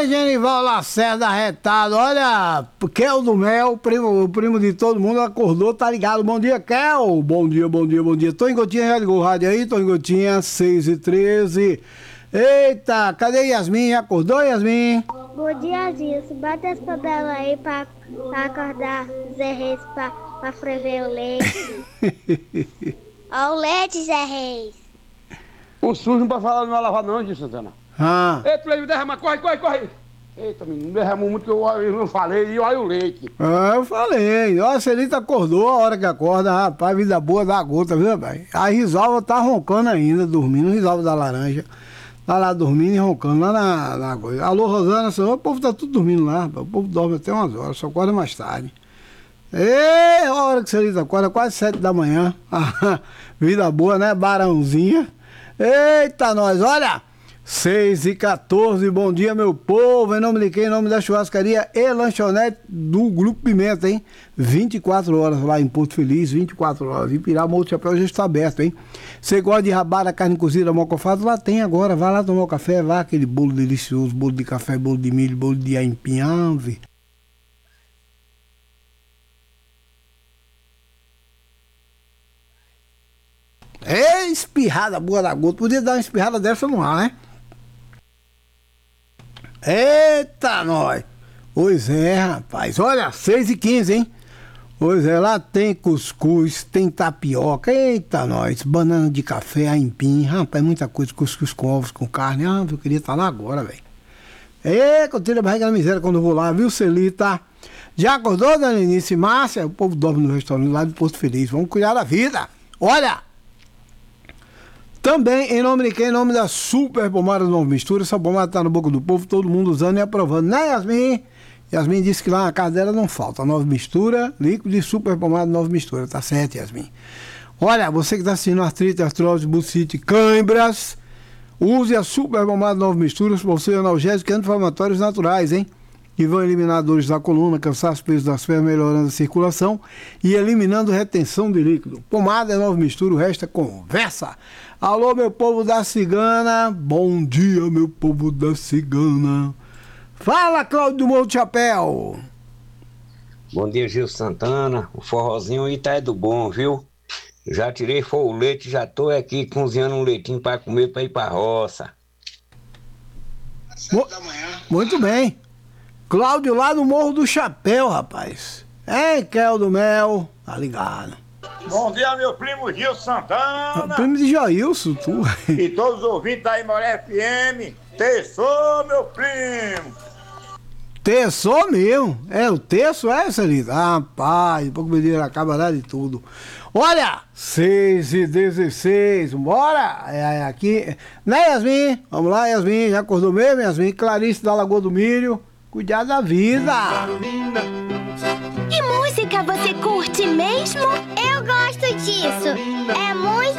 Ei, Genival Lacerda arretado, olha, Kel do Mel, o primo de todo mundo, acordou, tá ligado? Bom dia, Kel. Bom dia, bom dia, bom dia. Tô em Gotinha, já ligou o rádio aí, tô em Gotinha, 6h13. Eita, cadê Yasmin? Acordou, Yasmin? Bom dia, Gilson. Bota as panelas aí pra acordar Zé Reis pra ferver o leite. Ó o leite, Zé Reis. O sujo não pode falar no meu lavar não, Gilson Santana. Eita, ele derrama, corre. Eita, menino, derramou muito que eu não falei, e olha o leite. Eu falei, ó, a Celita acordou, a hora que acorda, rapaz, vida boa da gota, viu, rapaz? A Risalva tá roncando ainda, dormindo, Risalva da Laranja. Tá lá dormindo e roncando, lá na coisa. Alô, Rosana, o povo tá tudo dormindo lá, rapaz. O povo dorme até umas horas, só acorda mais tarde. A hora que Celita acorda, quase 7 da manhã. Vida boa, né, Barãozinha? Eita, nós, olha! 6h14, bom dia, meu povo. Em nome de quem? Em nome da churrascaria e lanchonete do Grupo Pimenta, hein? 24 horas lá em Porto Feliz, 24 horas. Em Pirá, Morro Chapéu já está aberto, hein? Você gosta de rabada, carne cozida, mocofado? Lá tem agora. Vai lá tomar um café, vai aquele bolo delicioso, bolo de café, bolo de milho, bolo de aipim, ave. Espirrada boa da gota. Podia dar uma espirrada dessa no ar, né? Eita, nós! Pois é, rapaz. Olha, 6h15, hein? Pois é, lá tem cuscuz, tem tapioca. Eita, nós! Banana de café, aipim. Rapaz, muita coisa. Cuscuz com ovos, com carne. Eu queria estar lá agora, velho. Que eu tiro a barriga da miséria quando eu vou lá, viu, Celita? Já acordou, dona Lenice e Márcia? O povo dorme no restaurante lá de Porto Feliz. Vamos cuidar da vida. Olha! Também, em nome de quem? Em nome da Super Pomada Nova Mistura. Essa pomada tá no boca do povo, todo mundo usando e aprovando, né, Yasmin? Yasmin disse que lá na casa dela não falta. Nova Mistura, líquido e Super Pomada Nova Mistura. Tá certo, Yasmin? Olha, você que tá assistindo artrite, artrose, bucite, cãibras, use a Super Pomada Nova Mistura para você analgésicos e anti-inflamatórios naturais, hein? Que vão eliminar dores da coluna, cansaço, peso das pernas, melhorando a circulação e eliminando retenção de líquido. Pomada é Nova Mistura, o resto é conversa. Alô, meu povo da cigana. Bom dia, meu povo da cigana. Fala, Cláudio do Morro Chapéu. Bom dia, Gil Santana. O forrozinho aí tá do bom, viu? Já tirei o leite, já tô aqui cozinhando um leitinho pra comer, pra ir pra roça. Muito bem. Cláudio lá no Morro do Chapéu, rapaz. Kel do Mel, tá ligado. Bom dia, meu primo Gil Santana. Primo de Jailson, tu. E todos os ouvintes da Imoré FM. Terçou, meu primo. Terçou mesmo. O terço é, Celita? Rapaz, pouco me dira, acaba lá de tudo. Olha, 6h16, bora. Aqui, né, Yasmin? Vamos lá, Yasmin, já acordou mesmo, Yasmin? Clarice da Lagoa do Milho. Cuidar da vida. Que música você curte mesmo? Eu gosto disso. É muito